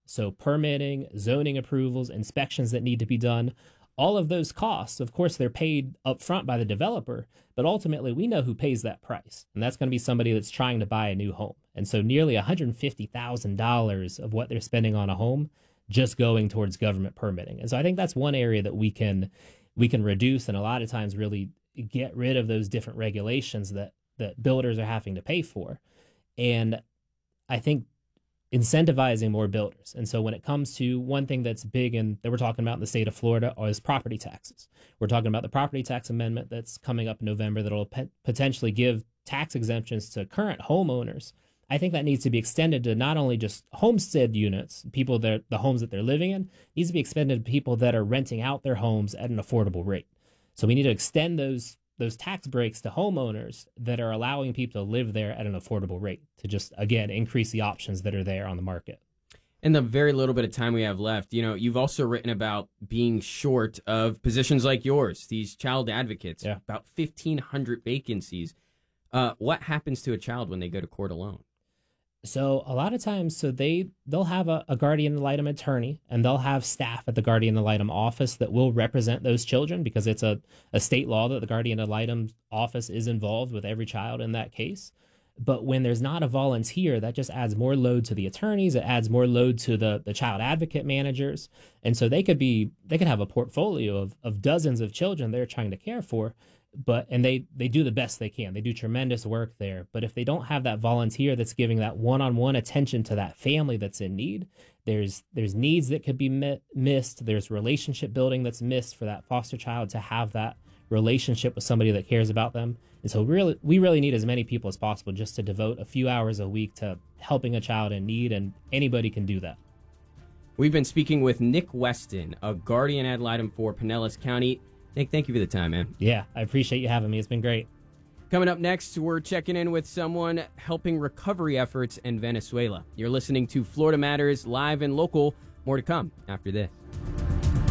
So permitting, zoning approvals, inspections that need to be done, all of those costs, of course, they're paid upfront by the developer, but ultimately we know who pays that price. And that's going to be somebody that's trying to buy a new home. And so nearly $150,000 of what they're spending on a home just going towards government permitting. And so I think that's one area that we can reduce and a lot of times really get rid of those different regulations that builders are having to pay for. And I think incentivizing more builders. And so when it comes to one thing that's big and that we're talking about in the state of Florida is property taxes. We're talking about the property tax amendment that's coming up in November that'll potentially give tax exemptions to current homeowners. I think that needs to be extended to not only just homestead units, people that the homes that they're living in, needs to be extended to people that are renting out their homes at an affordable rate. So we need to extend those tax breaks to homeowners that are allowing people to live there at an affordable rate to just, again, increase the options that are there on the market. In the very little bit of time we have left, you've also written about being short of positions like yours, these child advocates, about 1,500 vacancies. What happens to a child when they go to court alone? So a lot of times, they'll have a guardian ad litem attorney, and they'll have staff at the guardian ad litem office that will represent those children because it's a state law that the guardian ad litem office is involved with every child in that case. But when there's not a volunteer, that just adds more load to the attorneys. It adds more load to the child advocate managers. And so they could have a portfolio of dozens of children they're trying to care for. And they do the best they can. They do tremendous work there. But if they don't have that volunteer that's giving that one-on-one attention to that family that's in need, there's needs that could be missed. There's relationship building that's missed for that foster child to have that relationship with somebody that cares about them. And so we really need as many people as possible just to devote a few hours a week to helping a child in need, and anybody can do that. We've been speaking with Nick Weston, a guardian ad litem for Pinellas County. Nick, thank you for the time, man. Yeah, I appreciate you having me. It's been great. Coming up next, we're checking in with someone helping recovery efforts in Venezuela. You're listening to Florida Matters live and local. More to come after this.